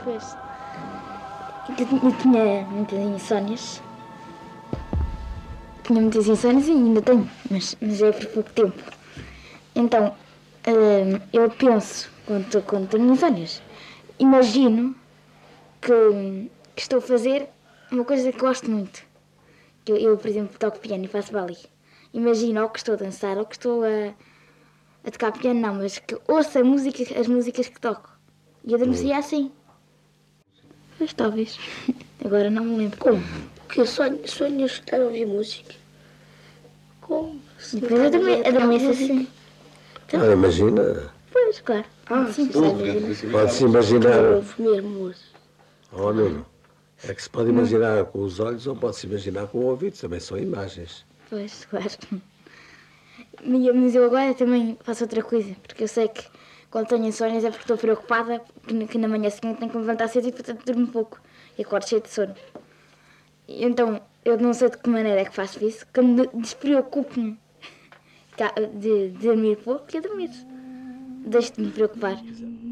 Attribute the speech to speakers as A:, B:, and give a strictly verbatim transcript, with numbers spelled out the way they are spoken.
A: Pois. Eu tinha muitas insónias. Tinha muitas insónias e ainda tenho, mas, mas é por pouco tempo. Então, hum, eu penso, quando, quando tenho insónias, imagino que, que estou a fazer uma coisa que gosto muito. Eu, eu, por exemplo, toco piano e faço balé. Imagino ou que estou a dançar ou que estou a, a tocar piano, não, mas que ouço a música, as músicas que toco. E adormecia assim. Mas talvez. Agora não me lembro.
B: Como? Que sonho, sonhas estar a ouvir música? Como? Se
A: Depois eu adorme- adormeço assim.
C: Então, ah, imagina.
A: Pois, claro.
B: Ah,
A: sim,
B: sim,
A: sim.
C: Pode-se imaginar.
B: Ouve mesmo música.
C: Oh, Nuno, é que se pode imaginar com os olhos ou pode-se imaginar com o ouvido, também são imagens.
A: Pois, claro. Mas eu agora também faço outra coisa, porque eu sei que quando tenho insónias é porque estou preocupada, que na manhã seguinte tenho que me levantar cedo e portanto durmo um pouco e acordo cheio de sono. E então, eu não sei de que maneira é que faço isso, que me despreocupo-me de, de dormir pouco e a dormir. Deixo de me preocupar.